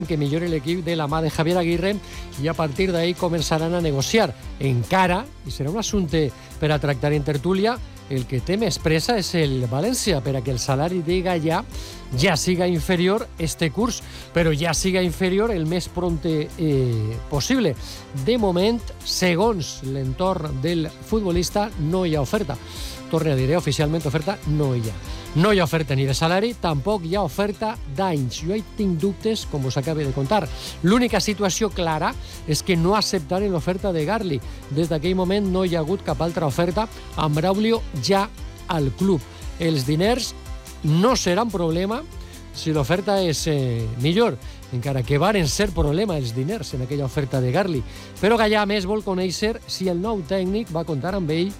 que millori l'equip de la mà de Javier Aguirre i a partir d'ahí començaran a negociar. Encara, i serà un assumpte per a tractar en tertúlia, el que té més pressa és el València, per a que el salari de Gallà ja siga inferior este curs, però ja siga inferior el més pronte possible. De moment, segons l'entorn del futbolista, no hi ha oferta. Torne a dir, oficialment oferta no hi ha. No hi ha oferta ni de salari, tampoc hi ha oferta d'anys. Jo hi tinc dubtes, com us acabo de contar. L'única situació clara és que no acceptaren l'oferta de Garli. Des d'aquell moment no hi ha hagut cap altra oferta amb Braulio ja al club. Els diners no seran problema si l'oferta és millor, encara que varen ser problema els diners en aquella oferta de Garli. Però Gallà, més, vol conèixer si el nou tècnic va comptar amb ell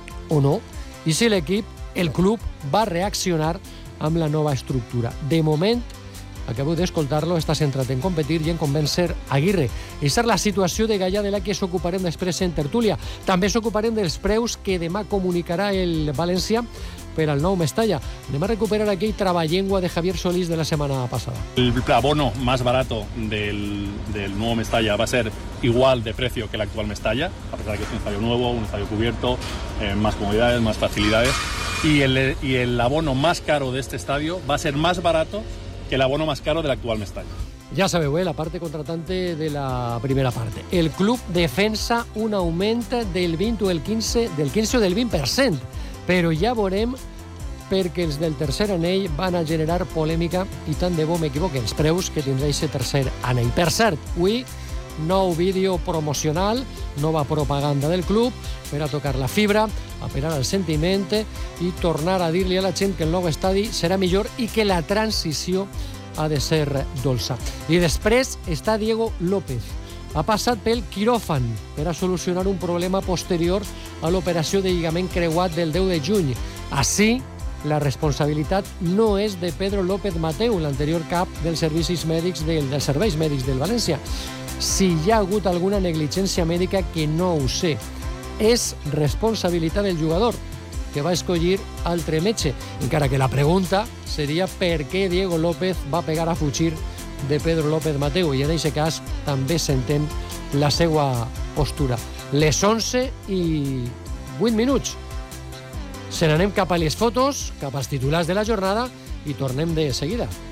o no, i si l'equip, el club, va reaccionar amb la nova estructura. De moment, acabo d'escoltar-lo, està centrat en competir i en convèncer Aguirre. Aquesta és la situació de Gallà, de la que s'ocuparem després en tertúlia. També s'ocuparem dels preus que demà comunicarà el València per al nou Mestalla. Anem a recuperar aquell treballengua de Javier Solís de la semana pasada. El abono más barato del nuevo Mestalla va a ser igual de precio que el actual Mestalla, a pesar de que es un estadio nuevo, un estadio cubierto, más comodidades, más facilidades. Y el abono más caro de este estadio va a ser más barato que el abono más caro del actual Mestalla. Ja sabeu, la parte contratante de la primera parte. El club defensa un augment del 20 o del 15 o del 20%, però ja veurem perquè els del tercer anell van a generar polèmica i tant de bo m'equivoquen els preus que tindrà aquest tercer anell. Per cert, avui nou vídeo promocional, nova propaganda del club per a tocar la fibra, apelar al sentiment i tornar a dir-li a la gent que el nou estadi serà millor i que la transició ha de ser dolça. I després està Diego López. Ha passat pel quiròfan per a solucionar un problema posterior a l'operació de lligament creuat del 10 de juny. Així, la responsabilitat no és de Pedro López Mateu, l'anterior cap dels serveis mèdics del València. Si hi ha hagut alguna negligència mèdica, que no ho sé. És responsabilitat del jugador, que va escollir altre metge, encara que la pregunta seria per què Diego López va pegar a fugir de Pedro López Mateu, i en aquest cas també s'entén la seva postura. Les 11:08. Se n'anem cap a les fotos, cap als titulars de la jornada i tornem de seguida.